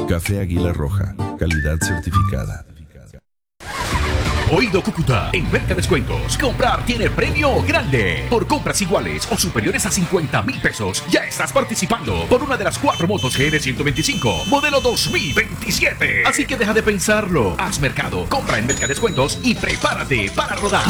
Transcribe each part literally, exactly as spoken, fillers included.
Café Águila Roja, calidad certificada. Oído Cúcuta, en Mercadescuentos, comprar tiene premio grande. Por compras iguales o superiores a cincuenta mil pesos, ya estás participando por una de las cuatro motos G N ciento veinticinco, modelo dos mil veintisiete. Así que deja de pensarlo, haz mercado, compra en Mercadescuentos y prepárate para rodar.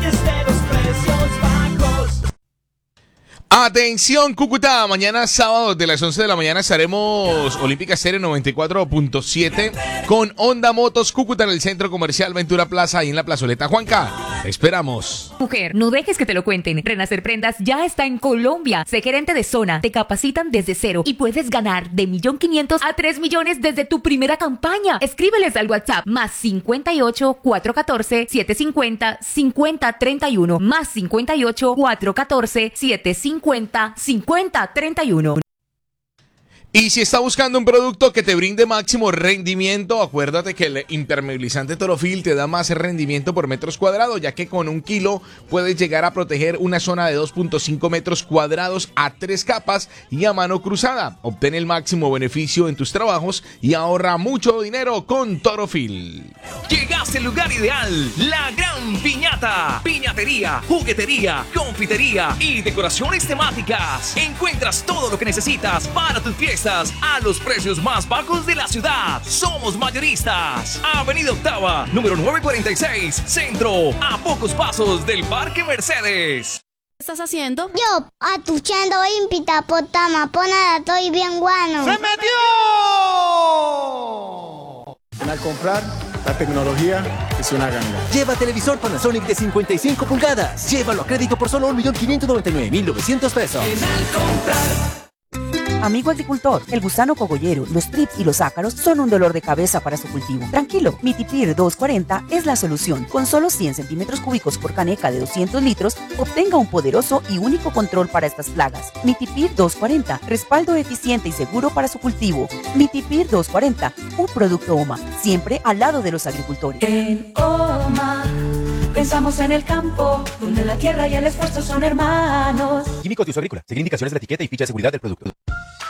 Atención Cúcuta, mañana sábado de las once de la mañana estaremos Olímpica Serie noventa y cuatro punto siete con Honda Motos Cúcuta en el Centro Comercial Ventura Plaza, ahí en la plazoleta Juanca. Te esperamos. Mujer, no dejes que te lo cuenten. Renacer Prendas ya está en Colombia. Sé gerente de zona, te capacitan desde cero y puedes ganar de un millón quinientos a tres millones desde tu primera campaña. Escríbeles al WhatsApp más cincuenta y ocho, cuatrocientos catorce, setecientos cincuenta, cincuenta treinta y uno más cincuenta y ocho, cuatrocientos catorce, setecientos cincuenta, cincuenta treinta y uno. Y si está buscando un producto que te brinde máximo rendimiento, acuérdate que el impermeabilizante Torofil te da más rendimiento por metros cuadrados, ya que con un kilo puedes llegar a proteger una zona de dos punto cinco metros cuadrados a tres capas y a mano cruzada. Obtén el máximo beneficio en tus trabajos y ahorra mucho dinero con Torofil. Llegaste al lugar ideal, la Gran Piñata. Piñatería, juguetería, confitería y decoraciones temáticas. Encuentras todo lo que necesitas para tus fiestas a los precios más bajos de la ciudad. Somos mayoristas. Avenida Octava, número novecientos cuarenta y seis, Centro, a pocos pasos del Parque Mercedes. ¿Qué estás haciendo? Yo, atuchando impita potama, ponada, estoy bien guano. ¡Se metió! Al comprar, la tecnología es una ganga. Lleva televisor Panasonic de cincuenta y cinco pulgadas. Llévalo a crédito por solo un millón quinientos noventa y nueve mil novecientos pesos. Amigo agricultor, el gusano cogollero, los trips y los ácaros son un dolor de cabeza para su cultivo. Tranquilo, Mitipir doscientos cuarenta es la solución. Con solo cien centímetros cúbicos por caneca de doscientos litros, obtenga un poderoso y único control para estas plagas. Mitipir doscientos cuarenta, respaldo eficiente y seguro para su cultivo. Mitipir doscientos cuarenta, un producto O M A, siempre al lado de los agricultores. En O M A pensamos en el campo, donde la tierra y el esfuerzo son hermanos. Químicos de uso agrícola. Seguir indicaciones de la etiqueta y ficha de seguridad del producto.